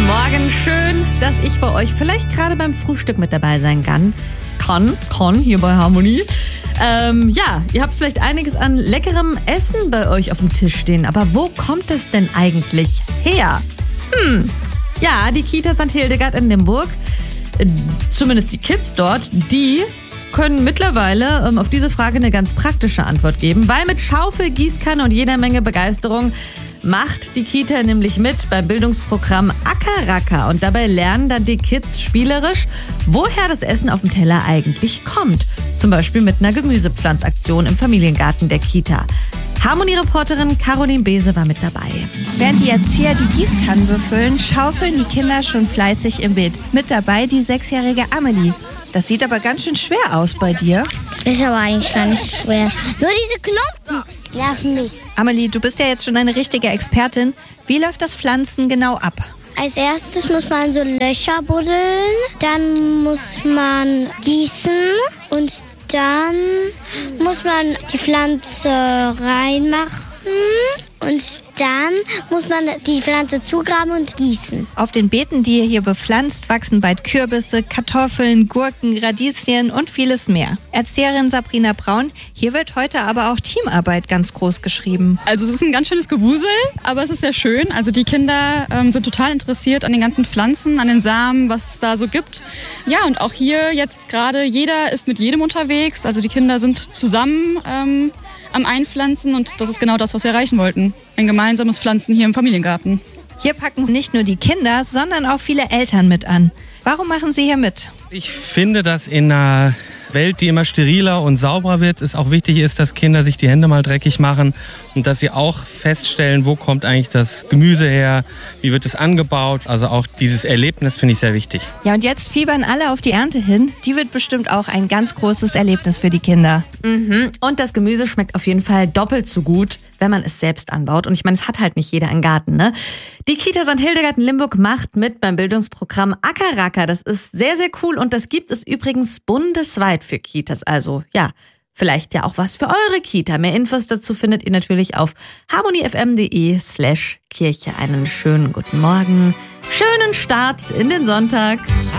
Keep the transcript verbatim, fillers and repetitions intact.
Morgen. Schön, dass ich bei euch vielleicht gerade beim Frühstück mit dabei sein kann. Kann, kann, hier bei Harmonie. Ähm, ja, ihr habt vielleicht einiges an leckerem Essen bei euch auf dem Tisch stehen. Aber wo kommt es denn eigentlich her? Hm, ja, die Kita Sankt Hildegard in Limburg, äh, zumindest die Kids dort, die können mittlerweile ähm, auf diese Frage eine ganz praktische Antwort geben, weil mit Schaufel, Gießkanne und jeder Menge Begeisterung macht die Kita nämlich mit beim Bildungsprogramm Acker-Racker. Und dabei lernen dann die Kids spielerisch, woher das Essen auf dem Teller eigentlich kommt. Zum Beispiel mit einer Gemüsepflanzaktion im Familiengarten der Kita. Harmonie-Reporterin Caroline Bese war mit dabei. Während die Erzieher die Gießkannen befüllen, schaufeln die Kinder schon fleißig im Beet. Mit dabei die sechsjährige Amelie. Das sieht aber ganz schön schwer aus bei dir. Ist aber eigentlich gar nicht schwer. Nur diese Klumpen nerven mich. Amelie, du bist ja jetzt schon eine richtige Expertin. Wie läuft das Pflanzen genau ab? Als erstes muss man so Löcher buddeln, dann muss man gießen und dann muss man die Pflanze reinmachen und dann muss man die Pflanze zugraben und gießen. Auf den Beeten, die ihr hier bepflanzt, wachsen bald Kürbisse, Kartoffeln, Gurken, Radieschen und vieles mehr. Erzieherin Sabrina Braun, hier wird heute aber auch Teamarbeit ganz groß geschrieben. Also es ist ein ganz schönes Gewusel, aber es ist sehr schön. Also die Kinder ähm, sind total interessiert an den ganzen Pflanzen, an den Samen, was es da so gibt. Ja, und auch hier jetzt gerade, jeder ist mit jedem unterwegs. Also die Kinder sind zusammen ähm, am Einpflanzen und das ist genau das, was wir erreichen wollten. Ein gemeinsames Pflanzen hier im Familiengarten. Hier packen nicht nur die Kinder, sondern auch viele Eltern mit an. Warum machen Sie hier mit? Ich finde, dass in einer Welt, die immer steriler und sauberer wird, es auch wichtig ist, dass Kinder sich die Hände mal dreckig machen und dass sie auch feststellen, wo kommt eigentlich das Gemüse her, wie wird es angebaut. Also auch dieses Erlebnis finde ich sehr wichtig. Ja, und jetzt fiebern alle auf die Ernte hin. Die wird bestimmt auch ein ganz großes Erlebnis für die Kinder. Mhm. Und das Gemüse schmeckt auf jeden Fall doppelt so gut, wenn man es selbst anbaut. Und ich meine, es hat halt nicht jeder einen Garten, ne? Die Kita Sankt Hildegard in Limburg macht mit beim Bildungsprogramm Acker-Racker. Das ist sehr, sehr cool und das gibt es übrigens bundesweit für Kitas. Also ja, vielleicht ja auch was für eure Kita. Mehr Infos dazu findet ihr natürlich auf harmoniefm.de slash Kirche. Einen schönen guten Morgen, schönen Start in den Sonntag.